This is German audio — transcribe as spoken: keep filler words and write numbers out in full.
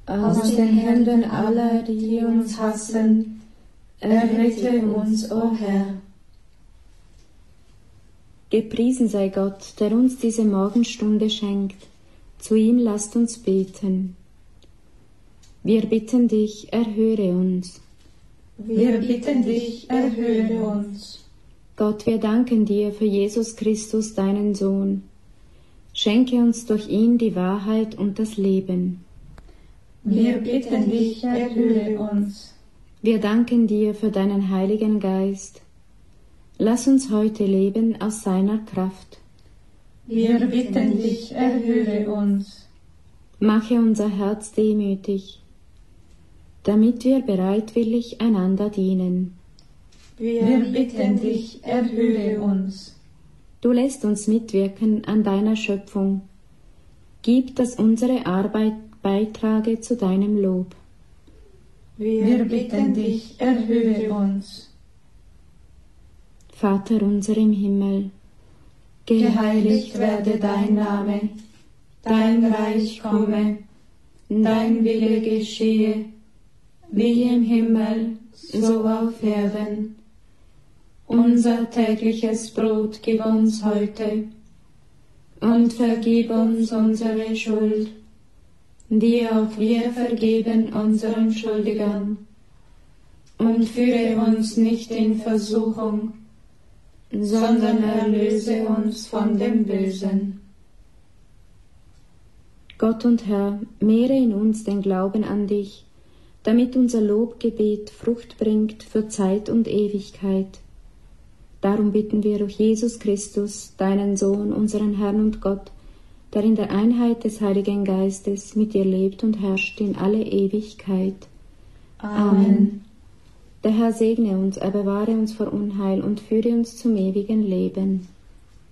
aus den Händen aller, die uns hassen. Errette uns, o Herr. Gepriesen sei Gott, der uns diese Morgenstunde schenkt. Zu ihm lasst uns beten. Wir bitten dich, erhöre uns. Wir bitten dich, erhöre uns. Gott, wir danken dir für Jesus Christus, deinen Sohn. Schenke uns durch ihn die Wahrheit und das Leben. Wir bitten dich, erhöre uns. Wir danken dir für deinen Heiligen Geist. Lass uns heute leben aus seiner Kraft. Wir bitten dich, erhöre uns. Mache unser Herz demütig, damit wir bereitwillig einander dienen. Wir bitten dich, erhöre uns. Du lässt uns mitwirken an deiner Schöpfung. Gib, dass unsere Arbeit beitrage zu deinem Lob. Wir bitten dich, erhöre uns. Vater unser im Himmel, geheiligt werde dein Name, dein Reich komme, dein Wille geschehe, wie im Himmel, so auf Erden. Unser tägliches Brot gib uns heute und vergib uns unsere Schuld, die auch wir vergeben unseren Schuldigern. Und führe uns nicht in Versuchung, sondern erlöse uns von dem Bösen. Gott und Herr, mehre in uns den Glauben an dich, damit unser Lobgebet Frucht bringt für Zeit und Ewigkeit. Darum bitten wir durch Jesus Christus, deinen Sohn, unseren Herrn und Gott, der in der Einheit des Heiligen Geistes mit dir lebt und herrscht in alle Ewigkeit. Amen. Der Herr segne uns, er bewahre uns vor Unheil und führe uns zum ewigen Leben.